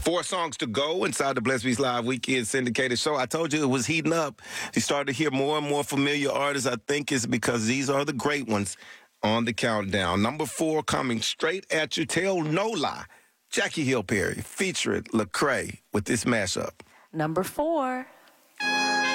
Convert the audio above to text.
4 songs to go inside the Bless Beats Live Weekend Syndicated Show. I told you it was heating up. You started to hear more and more familiar artists. I think it's because these are the great ones on the countdown. Number 4 coming straight at you. Tell no lie. Jackie Hill Perry featuring Lecrae with this mashup. Number 4.